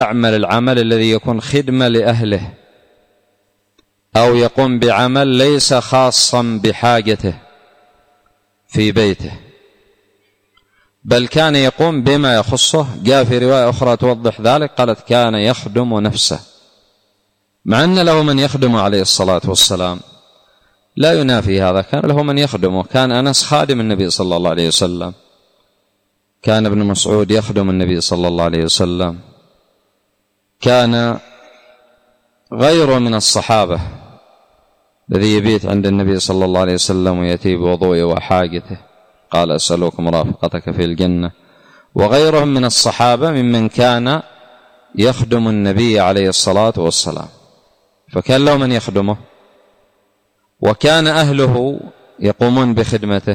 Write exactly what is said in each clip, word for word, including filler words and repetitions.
يعمل العمل الذي يكون خدمة لأهله، أو يقوم بعمل ليس خاصا بحاجته في بيته، بل كان يقوم بما يخصه. جاء في رواية أخرى توضح ذلك، قالت كان يخدم نفسه، مع أن له من يخدم عليه الصلاة والسلام، لا ينافي هذا، كان له من يخدمه. كان أنس خادم النبي صلى الله عليه وسلم، كان ابن مسعود يخدم النبي صلى الله عليه وسلم، كان غيره من الصحابة الذي يبيت عند النبي صلى الله عليه وسلم ويأتي بوضوءه وحاجته، قال أسألكم مرافقتك في الجنة، وغيرهم من الصحابة ممن كان يخدم النبي عليه الصلاة والسلام، فكان له من يخدمه، وكان أهله يقومون بخدمته،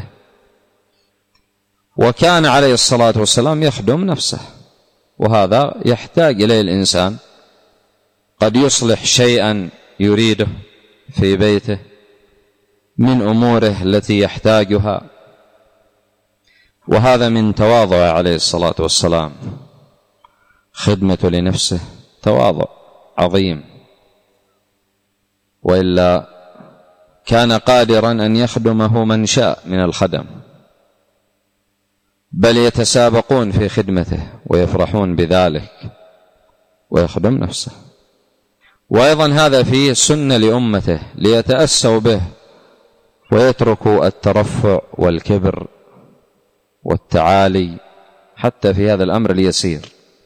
وكان عليه الصلاة والسلام يخدم نفسه. وهذا يحتاج إليه الإنسان، قد يصلح شيئا يريده في بيته من أموره التي يحتاجها، وهذا من تواضع عليه الصلاة والسلام، خدمة لنفسه تواضع عظيم، وإلا كان قادرا أن يخدمه من شاء من الخدم، بل يتسابقون في خدمته ويفرحون بذلك ويخدم نفسه. وأيضا هذا فيه سنة لأمته ليتأسوا به ويتركوا الترفع والكبر والتعالي حتى في هذا الأمر اليسير.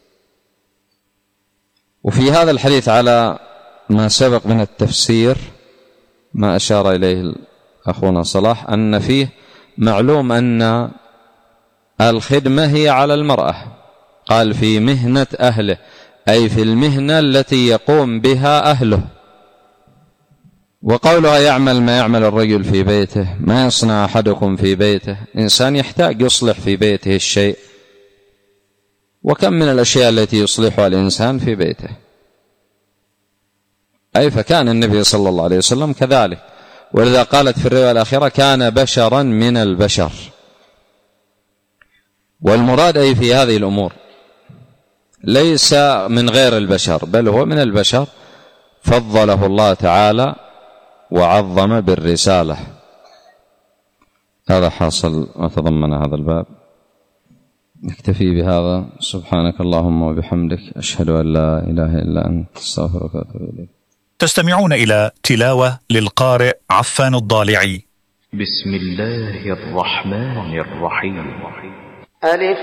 وفي هذا الحديث على ما سبق من التفسير ما أشار إليه أخونا صلاح، أن فيه معلوم أن الخدمة هي على المرأة، قال في مهنة أهله، أي في المهنة التي يقوم بها أهله. وقولها يعمل ما يعمل الرجل في بيته، ما يصنع أحدكم في بيته، إنسان يحتاج يصلح في بيته الشيء، وكم من الأشياء التي يصلحها الإنسان في بيته، أي فكان النبي صلى الله عليه وسلم كذلك. ولذا قالت في الرواية الأخيرة كان بشرا من البشر، والمراد أي في هذه الأمور ليس من غير البشر، بل هو من البشر، فضله الله تعالى وعظم بالرسالة. هذا حاصل وتضمن هذا الباب. نكتفي بهذا. سبحانك اللهم وبحمدك، أشهد أن لا إله إلا أنت، استغفرك وأتوب إليك. تستمعون إلى تلاوة للقارئ عفان الضالعي. بسم الله الرحمن الرحيم. ألف